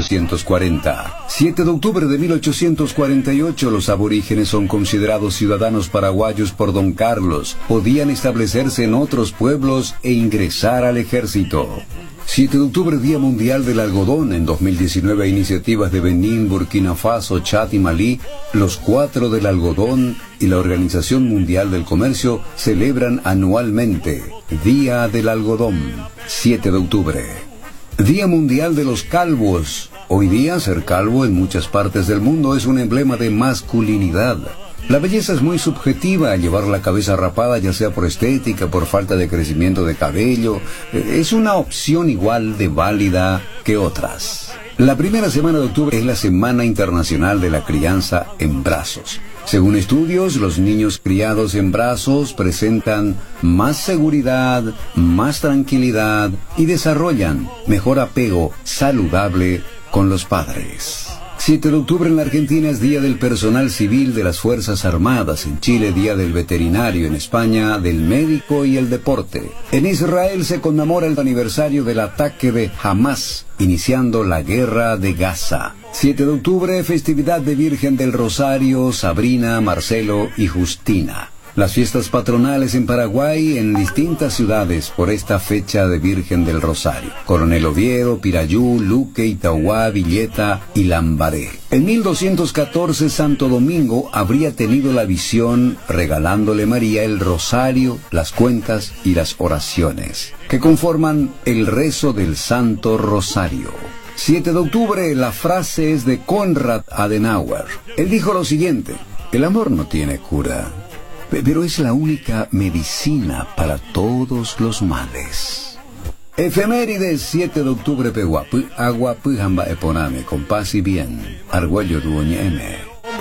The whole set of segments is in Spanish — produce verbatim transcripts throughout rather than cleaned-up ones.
ochocientos cuarenta. siete de octubre de mil ochocientos cuarenta y ocho, los aborígenes son considerados ciudadanos paraguayos por Don Carlos. Podían establecerse en otros pueblos e ingresar al ejército. siete de octubre, Día Mundial del Algodón. En dos mil diecinueve, iniciativas de Benín, Burkina Faso, Chad y Malí, los Cuatro del Algodón y la Organización Mundial del Comercio celebran anualmente Día del Algodón, siete de octubre. Día Mundial de los Calvos. Hoy día, ser calvo en muchas partes del mundo es un emblema de masculinidad. La belleza es muy subjetiva. Llevar la cabeza rapada, ya sea por estética, por falta de crecimiento de cabello, es una opción igual de válida que otras. La primera semana de octubre es la Semana Internacional de la Crianza en Brazos. Según estudios, los niños criados en brazos presentan más seguridad, más tranquilidad y desarrollan mejor apego saludable con los padres. siete de octubre en la Argentina es Día del Personal Civil de las Fuerzas Armadas. En Chile, Día del Veterinario. En España, del Médico y el Deporte. En Israel se conmemora el aniversario del ataque de Hamas, iniciando la guerra de Gaza. siete de octubre, festividad de Virgen del Rosario, Sabrina, Marcelo y Justina. Las fiestas patronales en Paraguay en distintas ciudades por esta fecha de Virgen del Rosario. Coronel Oviedo, Pirayú, Luque, Itauguá, Villeta y Lambaré. En mil doscientos catorce, Santo Domingo habría tenido la visión regalándole María el rosario, las cuentas y las oraciones, que conforman el rezo del Santo Rosario. siete de octubre, la frase es de Konrad Adenauer. Él dijo lo siguiente: el amor no tiene cura, pero es la única medicina para todos los males. Efemérides, siete de octubre, Pehuapu, agua pujamba eponame, con paz y bien, Argüello duoñeme.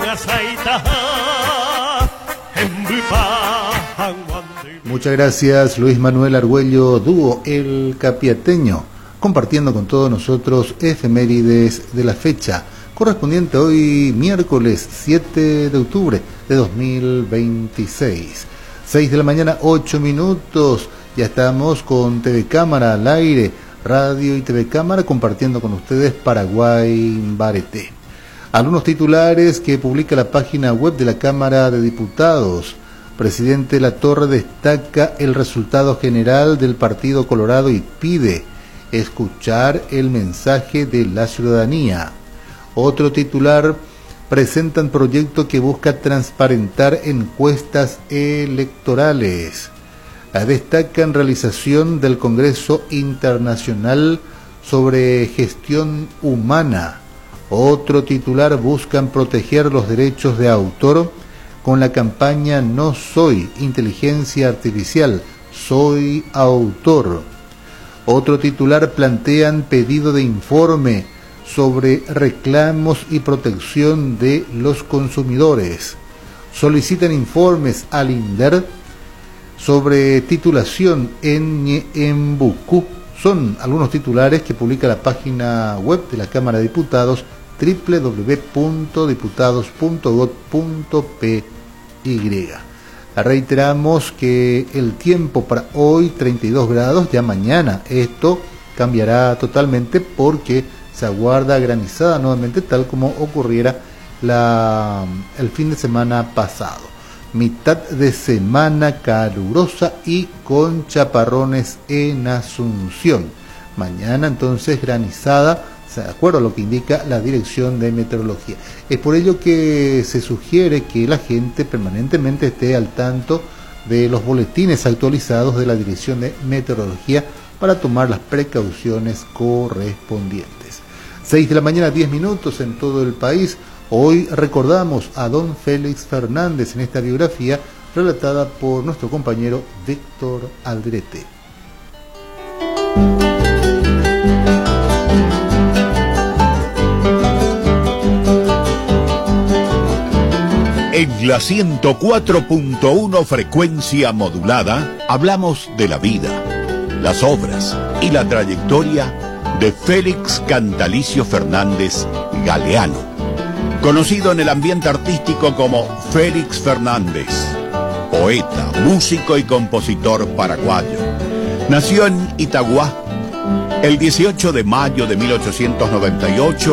Muchas gracias, Luis Manuel Argüello Dúo, el capiateño, compartiendo con todos nosotros efemérides de la fecha correspondiente hoy miércoles siete de octubre de dos mil veintiséis. seis de la mañana, ocho minutos. Ya estamos con T V Cámara al aire, radio y T V Cámara compartiendo con ustedes Paraguay Bareté. Algunos titulares que publica la página web de la Cámara de Diputados. Presidente Latorre destaca el resultado general del Partido Colorado y pide escuchar el mensaje de la ciudadanía. Otro titular: presentan proyecto que busca transparentar encuestas electorales. Destacan realización del Congreso Internacional sobre Gestión Humana. Otro titular: buscan proteger los derechos de autor con la campaña No Soy Inteligencia Artificial, Soy Autor. Otro titular: plantean pedido de informe sobre reclamos y protección de los consumidores. Solicitan informes al INDER sobre titulación en Ñeembucú. Son algunos titulares que publica la página web de la Cámara de Diputados, doble u doble u doble u punto diputados punto gob punto pe ye. Reiteramos que el tiempo para hoy treinta y dos grados, ya mañana esto cambiará totalmente porque se aguarda granizada nuevamente, tal como ocurriera la, el fin de semana pasado. Mitad de semana calurosa y con chaparrones en Asunción. Mañana entonces granizada, de acuerdo a lo que indica la Dirección de Meteorología. Es por ello que se sugiere que la gente permanentemente esté al tanto de los boletines actualizados de la Dirección de Meteorología para tomar las precauciones correspondientes. seis de la mañana, diez minutos en todo el país. Hoy recordamos a don Félix Fernández en esta biografía relatada por nuestro compañero Víctor Aldrete. En la ciento cuatro punto uno frecuencia modulada hablamos de la vida, las obras y la trayectoria de Félix Cantalicio Fernández Galeano, conocido en el ambiente artístico como Félix Fernández, poeta, músico y compositor paraguayo. Nació en Itauguá el dieciocho de mayo de mil ochocientos noventa y ocho